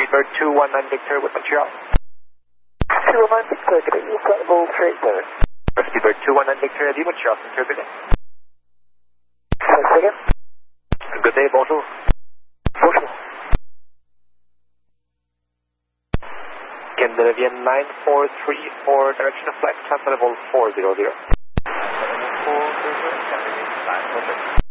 Speedbird 219 Victor with Montreal. 219 Victor, good day, flight level 387. Speedbird 219 Victor, Eddie, Montreal, Center, good day. Once again. Good day, bonjour. Bonjour. Scandinavian 9434, direction of flight, transfer level 400. 400,